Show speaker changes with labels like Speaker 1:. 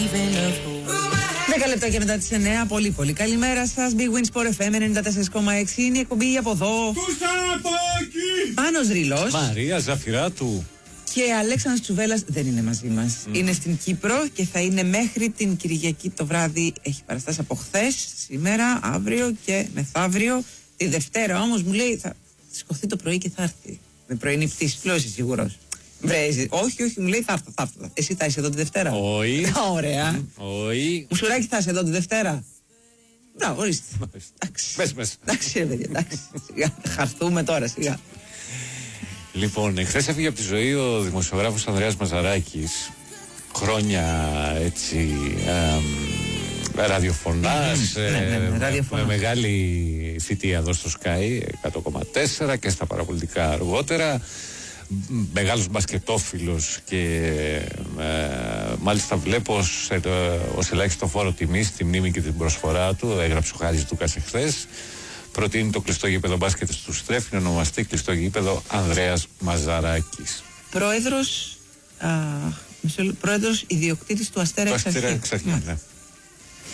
Speaker 1: 10 λεπτά και μετά τις 9, πολύ καλημέρα σας. Big Win Sport FM 94,6 είναι η εκπομπή από εδώ. Πάνος Ρήλος,
Speaker 2: Μαρία Ζαφυράτου
Speaker 1: και Αλέξανδρος Τσουβέλλας δεν είναι μαζί μας. Είναι στην Κύπρο και θα είναι μέχρι την Κυριακή το βράδυ. Έχει παραστάσει από χθες, σήμερα, αύριο και μεθαύριο. Τη Δευτέρα όμως μου λέει θα σηκωθεί το πρωί και θα έρθει. Με πρωινή πτήση, πλέον είσαι σίγουρος? Όχι, μου λέει θα έρθω. Εσύ θα είσαι εδώ τη Δευτέρα?
Speaker 2: Όχι.
Speaker 1: Ωραία.
Speaker 2: Όχι.
Speaker 1: Μουσουράκι, θα είσαι εδώ τη Δευτέρα? Μπράβο, ορίστε.
Speaker 2: Μες.
Speaker 1: Εντάξει, ρε παιδιά, εντάξει. Σιγά, χαθούμε τώρα, σιγά.
Speaker 2: Λοιπόν, εχθές έφυγε από τη ζωή ο δημοσιογράφος Ανδρέας Μαζαράκης. Χρόνια έτσι ραδιοφωνάς, με μεγάλη θητεία εδώ στο Sky 100,4 και στα παραπολιτικά αργότερα. Μεγάλος μπασκετόφιλος και μάλιστα βλέπω ως ελάχιστο φόρο τιμής στη μνήμη και την προσφορά του, έγραψε ο Χάρης Δούκας εχθές. Προτείνει το κλειστό γήπεδο μπάσκετ του Στρέφη να ονομαστεί κλειστό γήπεδο Ανδρέας Μαζαράκης.
Speaker 1: Πρόεδρος ιδιοκτήτης του Αστέρα Εξαρχείου.
Speaker 2: Ναι.